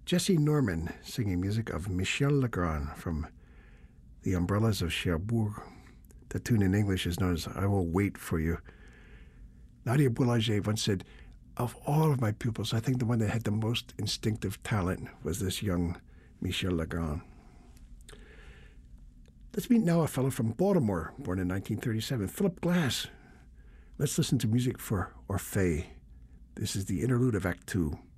Jesse Norman singing music of Michel Legrand from The Umbrellas of Cherbourg. The tune in English is known as I Will Wait for You. Nadia Boulanger once said, of all of my pupils, I think the one that had the most instinctive talent was this young Michel Legrand. Let's meet now a fellow from Baltimore, born in 1937, Philip Glass. Let's listen to music for Orphée. This is the interlude of Act 2.